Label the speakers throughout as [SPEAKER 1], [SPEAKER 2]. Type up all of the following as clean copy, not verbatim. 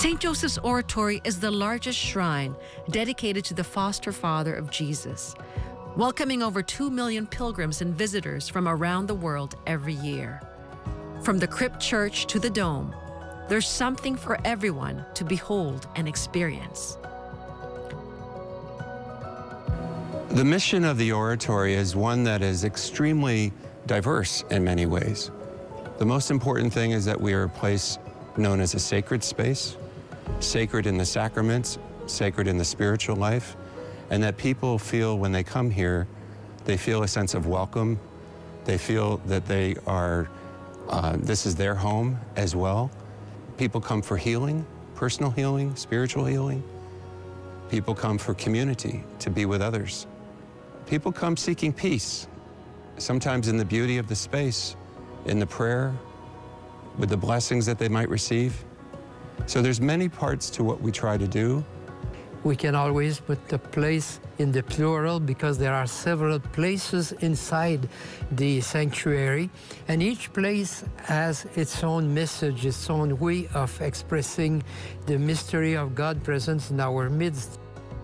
[SPEAKER 1] St. Joseph's Oratory is the largest shrine dedicated to the foster father of Jesus, welcoming over 2 million pilgrims and visitors from around the world every year. From the crypt church to the dome, there's something for everyone to behold and experience.
[SPEAKER 2] The mission of the Oratory is one that is extremely diverse in many ways. The most important thing is that we are a place known as a sacred space, sacred in the sacraments, sacred in the spiritual life, and that people feel when they come here, they feel a sense of welcome. They feel that they are, this is their home as well. People come for healing, personal healing, spiritual healing. People come for community, to be with others. People come seeking peace, sometimes in the beauty of the space, in the prayer, with the blessings that they might receive. So there's many parts to what we try to do.
[SPEAKER 3] We can always put the place in the plural because there are several places inside the sanctuary, and each place has its own message, its own way of expressing the mystery of God's presence in our midst.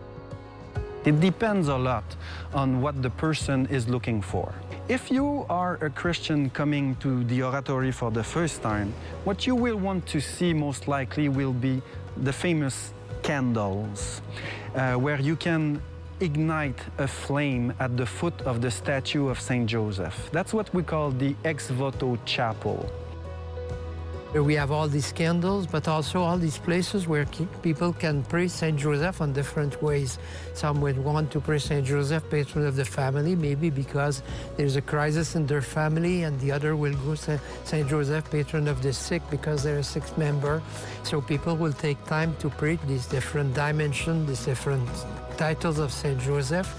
[SPEAKER 4] It depends a lot on what the person is looking for. If you are a Christian coming to the Oratory for the first time, what you will want to see most likely will be the famous candles, where you can ignite a flame at the foot of the statue of St. Joseph. That's what we call the ex voto chapel.
[SPEAKER 3] We have all these candles, but also all these places where people can pray St. Joseph in different ways. Some would want to pray St. Joseph, patron of the family, maybe because there's a crisis in their family, and the other will go St. Joseph, patron of the sick, because they're a sick member. So people will take time to pray these different dimensions, these different titles of St. Joseph.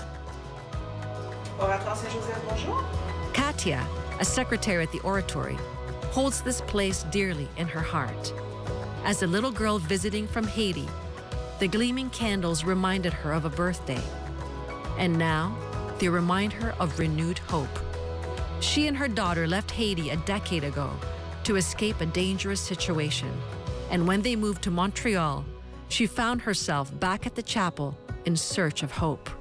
[SPEAKER 5] Oratoire St. Joseph, bonjour.
[SPEAKER 1] Katia, a secretary at the Oratory, holds this place dearly in her heart. As a little girl visiting from Haiti, the gleaming candles reminded her of a birthday. And now, they remind her of renewed hope. She and her daughter left Haiti a decade ago to escape a dangerous situation. And when they moved to Montreal, she found herself back at the chapel in search of hope.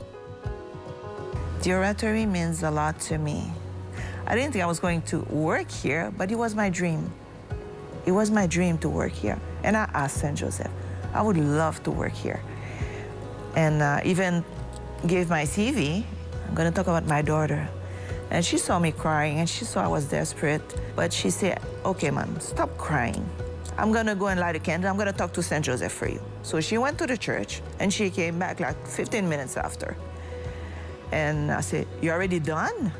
[SPEAKER 5] The Oratory means a lot to me. I didn't think I was going to work here, but it was my dream. It was my dream to work here. And I asked St. Joseph, I would love to work here. And even gave my CV. I'm going to talk about my daughter. And she saw me crying, and she saw I was desperate. But she said, okay, Mom, stop crying. I'm going to go and light a candle. I'm going to talk to St. Joseph for you. So she went to the church, and she came back like 15 minutes after. And I said, you already done?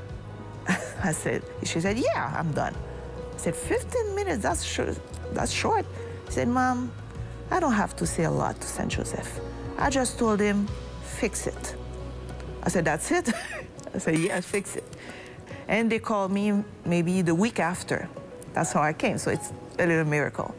[SPEAKER 5] She said, yeah, I'm done. I said, 15 minutes, that's short. She said, Mom, I don't have to say a lot to St. Joseph. I just told him, fix it. I said, that's it? I said, yeah, fix it. And they called me maybe the week after. That's how I came, so it's a little miracle.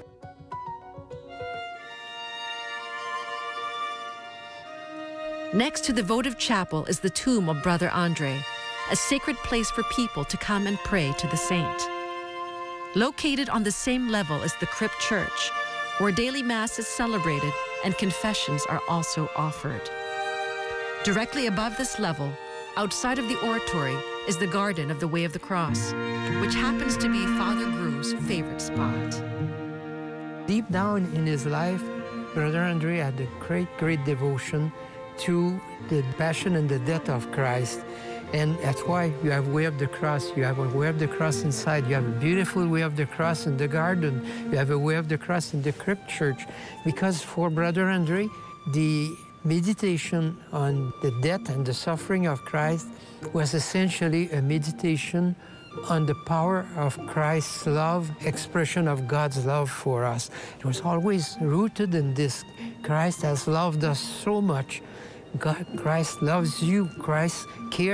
[SPEAKER 1] Next to the votive chapel is the tomb of Brother Andre, a sacred place for people to come and pray to the saint. Located on the same level as the crypt church, where daily mass is celebrated and confessions are also offered. Directly above this level, outside of the Oratory, is the Garden of the Way of the Cross, which happens to be Father Gru's favorite spot.
[SPEAKER 3] Deep down in his life, Brother Andre had a great devotion to the passion and the death of Christ. And that's why you have Way of the Cross. You have a Way of the Cross inside. You have a beautiful Way of the Cross in the garden. You have a Way of the Cross in the crypt church. Because for Brother Andre, the meditation on the death and the suffering of Christ was essentially a meditation on the power of Christ's love, expression of God's love for us. It was always rooted in this. Christ has loved us so much. Christ loves you. Christ cares.